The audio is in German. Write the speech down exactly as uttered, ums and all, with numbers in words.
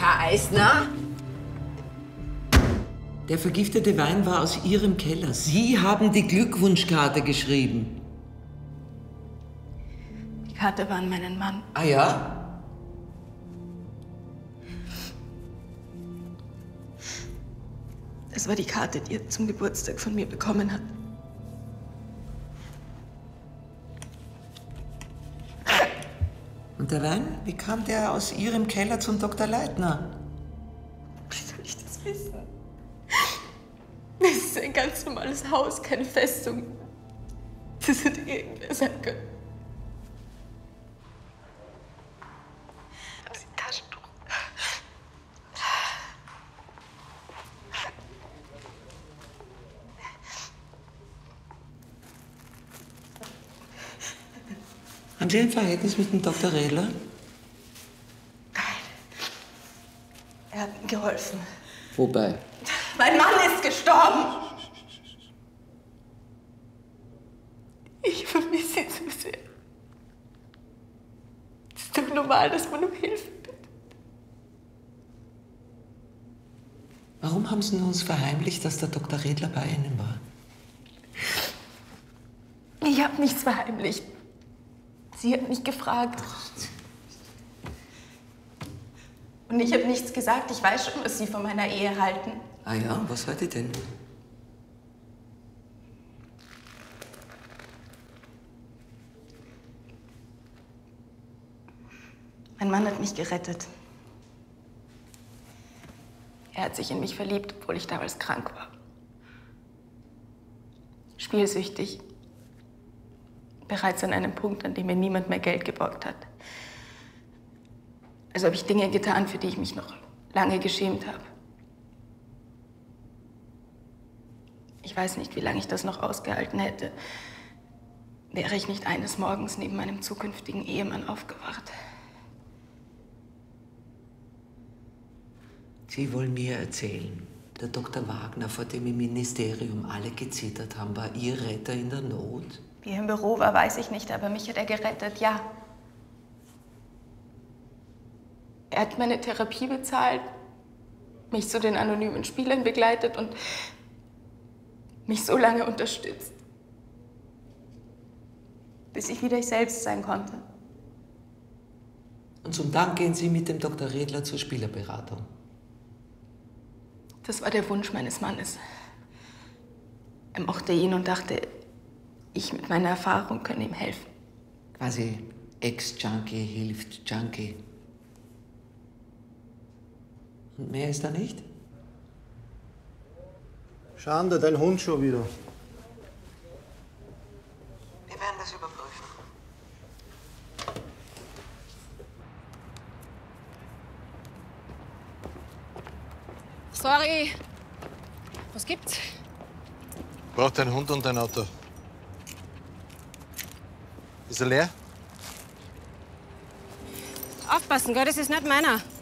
Herr Eisner? Der vergiftete Wein war aus Ihrem Keller. Sie haben die Glückwunschkarte geschrieben. Die Karte war an meinen Mann. Ah ja? Das war die Karte, die er zum Geburtstag von mir bekommen hat. Und der Wein? Wie kam der aus Ihrem Keller zum Doktor Leitner? Wie soll ich das wissen? Das ist ein ganz normales Haus, keine Festung. Das hätte irgendwer sein können. Haben Sie ein Taschentuch? Haben Sie ein Verhältnis mit dem Doktor Redler? Nein. Er hat mir geholfen. Wobei? Mein Mann ist gestorben. Ich vermisse ihn so sehr. Es ist doch normal, dass man um Hilfe bittet. Warum haben Sie uns verheimlicht, dass der Doktor Redler bei Ihnen war? Ich habe nichts verheimlicht. Sie hat mich gefragt. Und ich habe nichts gesagt. Ich weiß schon, was Sie von meiner Ehe halten. Ah ja, was wollt ihr denn? Mein Mann hat mich gerettet. Er hat sich in mich verliebt, obwohl ich damals krank war. Spielsüchtig. Bereits an einem Punkt, an dem mir niemand mehr Geld geborgt hat. Also habe ich Dinge getan, für die ich mich noch lange geschämt habe. Ich weiß nicht, wie lange ich das noch ausgehalten hätte, wäre ich nicht eines Morgens neben meinem zukünftigen Ehemann aufgewacht. Sie wollen mir erzählen, der Doktor Wagner, vor dem im Ministerium alle gezittert haben, war Ihr Retter in der Not? Wie er im Büro war, weiß ich nicht, aber mich hat er gerettet, ja. Er hat meine Therapie bezahlt, mich zu den anonymen Spielern begleitet und mich so lange unterstützt, bis ich wieder ich selbst sein konnte. Und zum Dank gehen Sie mit dem Doktor Redler zur Spielerberatung. Das war der Wunsch meines Mannes. Er mochte ihn und dachte, ich mit meiner Erfahrung könne ihm helfen. Quasi Ex-Junkie hilft Junkie. Und mehr ist da nicht? Schande, dein Hund schon wieder. Wir werden das überprüfen. Sorry. Was gibt's? Braucht ein Hund und ein Auto. Ist er leer? Aufpassen, gell? Das ist nicht meiner.